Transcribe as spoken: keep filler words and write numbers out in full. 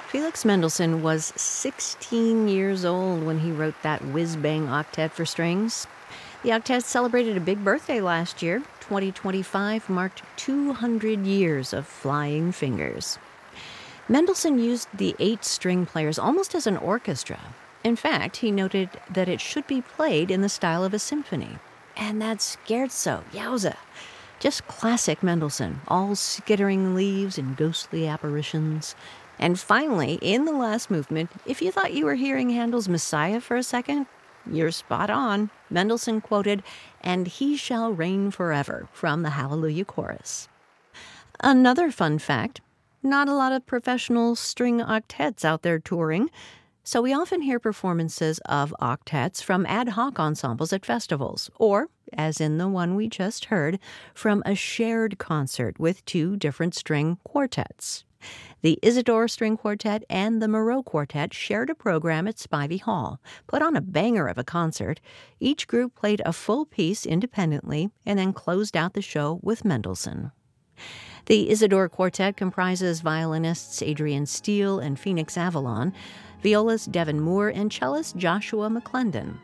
Felix Mendelssohn was sixteen years old when he wrote that whiz-bang octet for strings. The octet celebrated a big birthday last year. twenty twenty-five marked two hundred years of flying fingers. Mendelssohn used the eight string players almost as an orchestra. In fact, he noted that it should be played in the style of a symphony. And that scherzo, yowza! Just classic Mendelssohn, all skittering leaves and ghostly apparitions. And finally, in the last movement, if you thought you were hearing Handel's Messiah for a second, you're spot on. Mendelssohn quoted, "And he shall reign forever," from the Hallelujah Chorus. Another fun fact, not a lot of professional string octets out there touring, so we often hear performances of octets from ad hoc ensembles at festivals, or, as in the one we just heard, from a shared concert with two different string quartets. The Isidore String Quartet and the Moreau Quartet shared a program at Spivey Hall, put on a banger of a concert. Each group played a full piece independently and then closed out the show with Mendelssohn. The Isidore Quartet comprises violinists Adrian Steele and Phoenix Avalon, violist Devin Moore, and cellist Joshua McClendon.